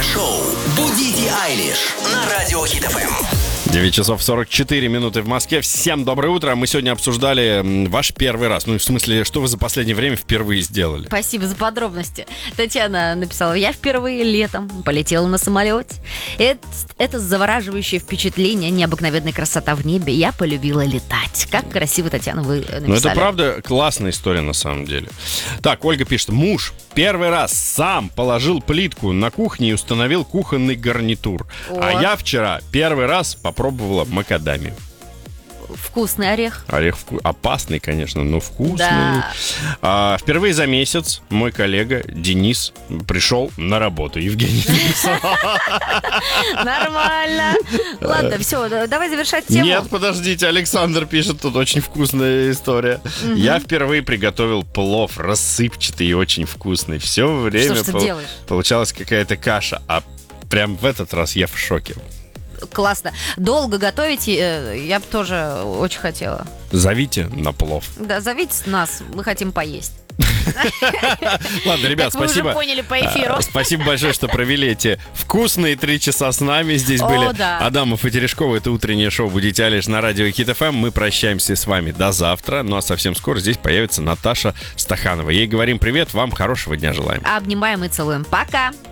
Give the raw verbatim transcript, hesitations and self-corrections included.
утреннее шоу «Будите Айлиш» на Радио Хит эф эм. девять часов сорок четыре минуты в Москве. Всем доброе утро. Мы сегодня обсуждали ваш первый раз. Ну, в смысле, что вы за последнее время впервые сделали? Спасибо за подробности. Татьяна написала: я впервые летом полетела на самолете. Это, это завораживающее впечатление, необыкновенная красота в небе. Я полюбила летать. Как красиво, Татьяна, вы написали. Ну, это правда классная история на самом деле. Так, Ольга пишет: муж первый раз сам положил плитку на кухне и установил кухонный гарнитур. О. А я вчера первый раз попробовала макадамию. Вкусный орех. Орех вку... опасный, конечно, но вкусный. Да. А, впервые за месяц мой коллега Денис пришел на работу. Евгений написал. Нормально. Ладно, все, давай завершать тему. Нет, подождите, Александр пишет, тут очень вкусная история. Угу. Я впервые приготовил плов рассыпчатый и очень вкусный. Все время Что ж ты пол... делаешь? получалась какая-то каша, а прям в этот раз я в шоке. Классно. Долго готовить я бы тоже очень хотела. Зовите на плов. Да, зовите нас, мы хотим поесть. Ладно, ребят, как спасибо. Вы уже поняли по эфиру. Спасибо большое, что провели эти вкусные три часа с нами. Здесь О, были да. Адамов и Терешкова. Это утреннее шоу «Будите Айлиш» на Радио Хит эф эм. Мы прощаемся с вами до завтра. Ну а совсем скоро здесь появится Наташа Стаханова. Ей говорим привет, вам хорошего дня желаем. Обнимаем и целуем. Пока.